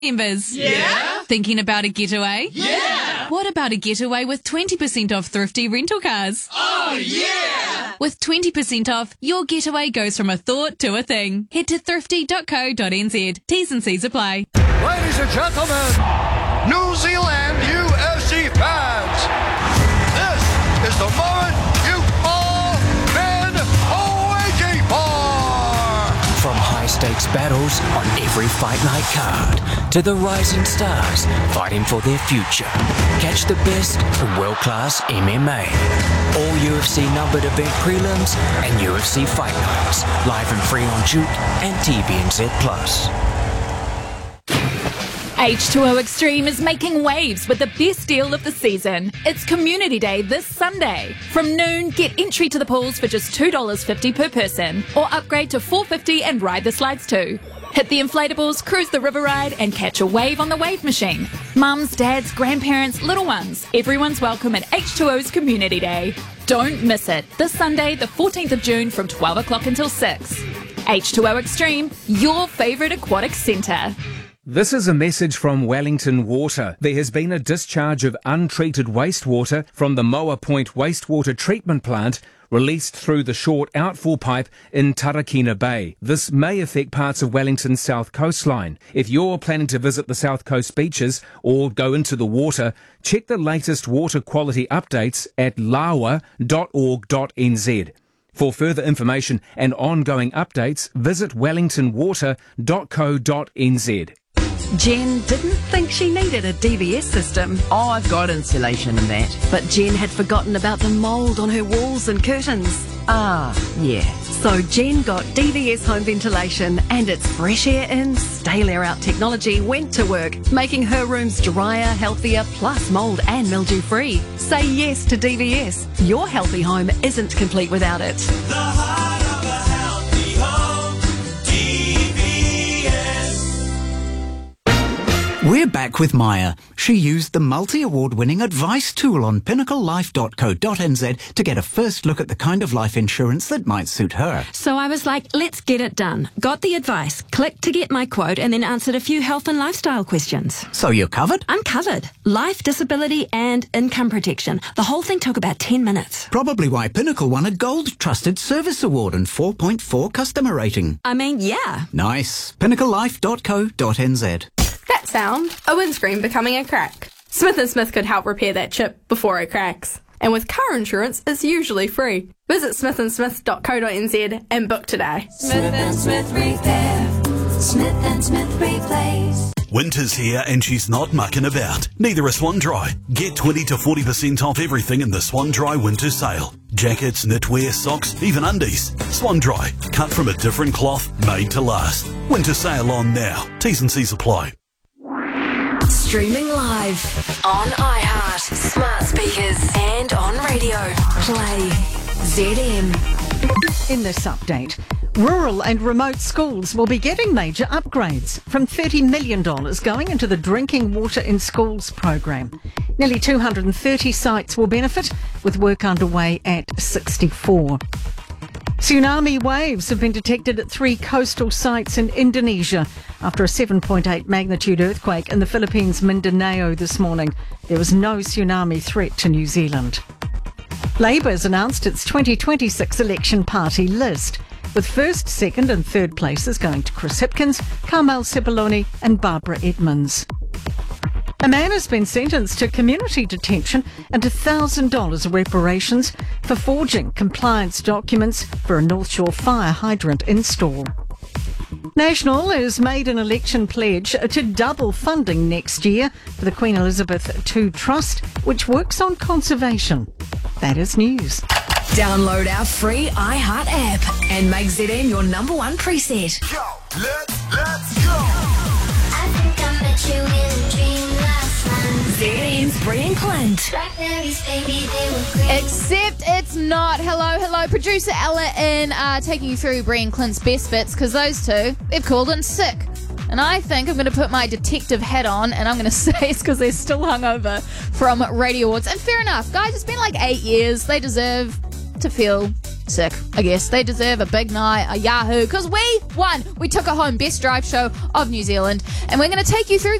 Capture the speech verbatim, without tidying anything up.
Members. Yeah? Thinking about a getaway? Yeah! What about a getaway with twenty percent off thrifty rental cars? Oh, yeah! With twenty percent off, your getaway goes from a thought to a thing. Head to thrifty dot co dot n z. T's and C's apply. Ladies and gentlemen, New Zealand U F C fans, this is the moment you've all been waiting for! From high-stakes battles on every fight night card to the rising stars fighting for their future. Catch the best from world-class M M A. All U F C numbered event prelims and U F C fight nights, live and free on Juke and T V N Z plus. H two O Extreme is making waves with the best deal of the season. It's Community Day this Sunday. From noon, get entry to the pools for just two dollars fifty per person, or upgrade to four dollars fifty and ride the slides too. Hit the inflatables, cruise the river ride, and catch a wave on the wave machine. Mums, dads, grandparents, little ones, everyone's welcome at H two O's Community Day. Don't miss it. This Sunday, the fourteenth of June from twelve o'clock until six. H two O Extreme, your favourite aquatic centre. This is a message from Wellington Water. There has been a discharge of untreated wastewater from the Moa Point Wastewater Treatment Plant released through the short outfall pipe in Tarakina Bay. This may affect parts of Wellington's south coastline. If you're planning to visit the south coast beaches or go into the water, check the latest water quality updates at lawa dot org dot n z. For further information and ongoing updates, visit wellington water dot co dot n z. Jen didn't think she needed a D V S system. Oh, I've got insulation and that. But Jen had forgotten about the mould on her walls and curtains. Ah, yeah. So Jen got D V S home ventilation, and its fresh air in, stale air out technology went to work, making her rooms drier, healthier, plus mould and mildew free. Say yes to D V S. Your healthy home isn't complete without it. The heart of a healthy home, D V S. We're back with Maya. She used the multi-award winning advice tool on pinnacle life dot co dot n z to get a first look at the kind of life insurance that might suit her. So I was like, let's get it done. Got the advice, clicked to get my quote, and then answered a few health and lifestyle questions. So you're covered? I'm covered. Life, disability, and income protection. The whole thing took about ten minutes. Probably why Pinnacle won a Gold Trusted Service Award and four point four customer rating. I mean, yeah. Nice. pinnacle life dot co dot n z. That sound, a windscreen becoming a crack. Smith and Smith could help repair that chip before it cracks. And with car insurance, it's usually free. Visit smith and smith dot co dot n z and book today. Smith and Smith Repair. Smith and Smith Replace. Winter's here and she's not mucking about. Neither is Swan Dry. Get twenty to forty percent off everything in the Swan Dry winter sale. Jackets, knitwear, socks, even undies. Swan Dry, cut from a different cloth, made to last. Winter sale on now. T's and C's apply. Streaming live on iHeart, smart speakers, and on radio. Play Z M. In this update, rural and remote schools will be getting major upgrades from thirty million dollars going into the Drinking Water in Schools program. Nearly two hundred thirty sites will benefit, with work underway at sixty-four. Tsunami waves have been detected at three coastal sites in Indonesia after a seven point eight magnitude earthquake in the Philippines' Mindanao this morning. There was no tsunami threat to New Zealand. Labour has announced its twenty twenty-six election party list, with first, second and third places going to Chris Hipkins, Carmel Sepuloni and Barbara Edmonds. A man has been sentenced to community detention and one thousand dollars reparations for forging compliance documents for a North Shore fire hydrant install. National has made an election pledge to double funding next year for the Queen Elizabeth the Second Trust, which works on conservation. That is news. Download our free iHeart app and make Z M your number one preset. Yo, let's, let's go. I think I met you in a dream last night. Z M's Brie and Clint. Blackberries, baby, they were green. Except it's not. Hello, hello. Producer Ella in uh, taking you through Brie and Clint's best bits, because those two, they've called in sick. And I think I'm going to put my detective hat on, and I'm going to say it's because they're still hungover from Radio Awards. And fair enough, guys, it's been like eight years. They deserve to feel sick, I guess. They deserve a big night, a Yahoo, because we won. We took it home. Best drive show of New Zealand. And we're going to take you through